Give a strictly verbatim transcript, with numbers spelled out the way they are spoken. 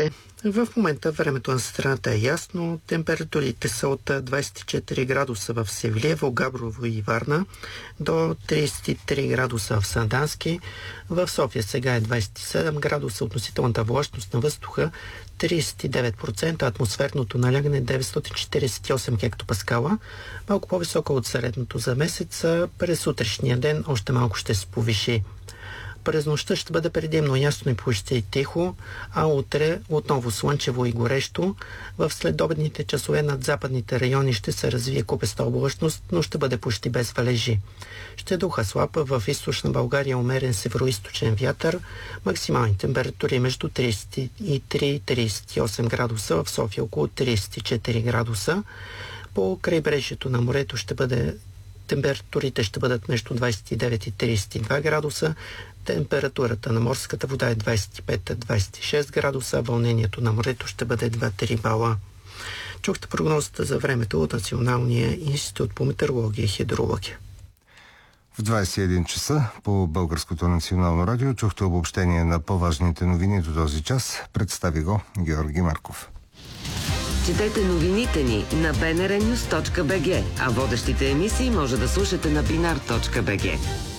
Здравейте! В момента времето на страната е ясно. Температурите са от двадесет и четири градуса в Севлиево, Габрово и Варна до тридесет и три градуса в Сандански. В София сега е двадесет и седем градуса, относителната влажност на въздуха тридесет и девет процента, атмосферното налягане деветстотин четиридесет и осем хектопаскала, малко по-високо от средното за месеца. През утрешния ден още малко ще се повиши. През нощта ще бъде предимно ясно и почти тихо, а утре отново слънчево и горещо. В следобедните часове над западните райони ще се развие купеста облачност, но ще бъде почти без валежи. Ще духа слаб, в източна България умерен североизточен вятър, максимални температури между тридесет и три и тридесет и осем градуса, в София около тридесет и четири градуса. По крайбрежието на морето ще бъде температурите ще бъдат между двадесет и девет и тридесет и два градуса. Температурата на морската вода е двадесет и пет до двадесет и шест градуса, вълнението на морето ще бъде два до три бала. Чухте прогнозата за времето от Националния институт по метеорология и хидрология. В двадесет и един часа по Българското национално радио чухте обобщение на по-важните новини до този час. Представи го Георги Марков. Четете новините ни на би ен ар нюс точка би джи, а водещите емисии може да слушате на бинар точка би джи.